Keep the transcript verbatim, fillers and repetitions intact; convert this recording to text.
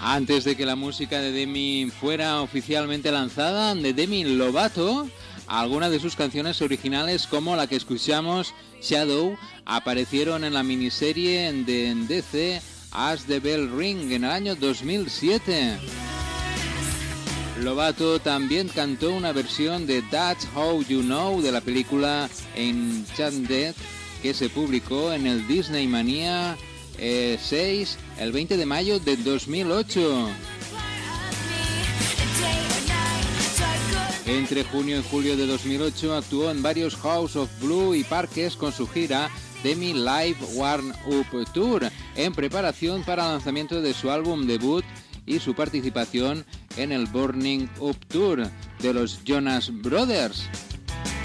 Antes de que la música de Demi fuera oficialmente lanzada, de Demi Lovato, algunas de sus canciones originales, como la que escuchamos, Shadow, aparecieron en la miniserie de D C As the Bell Ring en el año dos mil siete. Lovato también cantó una versión de That's How You Know de la película Enchanted, que se publicó en el Disney Mania eh, seis el veinte de mayo de dos mil ocho. Entre junio y julio de dos mil ocho actuó en varios House of Blue y parques con su gira Demi Live Warm Up Tour, en preparación para el lanzamiento de su álbum debut y su participación en el Burning Up Tour de los Jonas Brothers.